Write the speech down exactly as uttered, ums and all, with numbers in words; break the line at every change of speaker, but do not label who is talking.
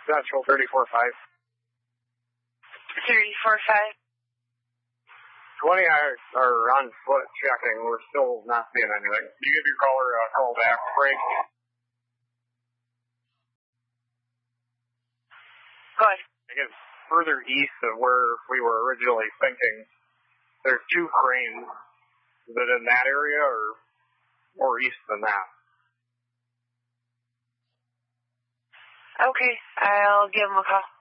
Central thirty-four five.
thirty-four five.
twenty are, are on foot checking. We're still not seeing anything. You give your caller a call back. Break.
Go ahead.
I guess further east of where we were originally thinking, there's two cranes. Is it in that area or more east than that?
Okay, I'll give him a call.